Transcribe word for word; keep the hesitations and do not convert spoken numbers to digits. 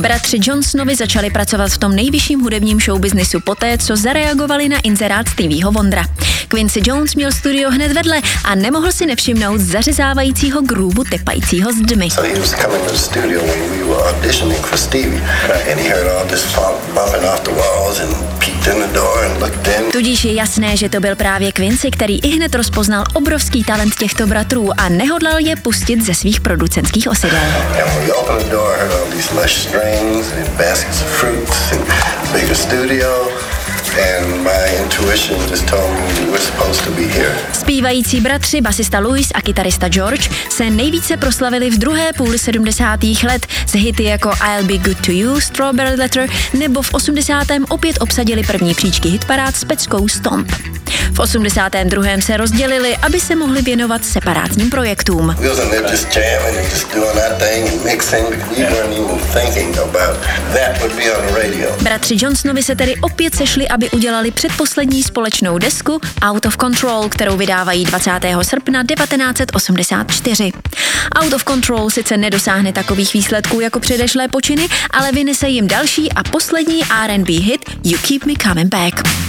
Bratři Johnsonovi začali pracovat v tom nejvyšším hudebním showbiznisu poté, co zareagovali na inzerát Stevieho Wondera. Quincy Jones měl studio hned vedle a nemohl si nevšimnout zařezávajícího groovu tepajícího s džmy. Tudíž je jasné, že to byl právě Quincy, který ihned rozpoznal obrovský talent těchto bratrů a nehodlal je pustit ze svých producentských osidel. Zpívající bratři, basista Louis a kytarista George se nejvíce proslavili v druhé půli sedmdesátých let s hity jako I'll Be Good to You, Strawberry Letter nebo v osmdesátém opět obsadili první příčky hitparád s peckou Stomp. V osmdesátém druhém se rozdělili, aby se mohli věnovat separátním projektům. Bratři Johnsonovi se tedy opět sešli, aby udělali předposlední společnou desku Out of Control, kterou vydávají dvacátého srpna devatenáct set osmdesát čtyři. Out of Control sice nedosáhne takových výsledků jako předešlé počiny, ale vynese jim další a poslední R and B hit You Keep Me Coming Back.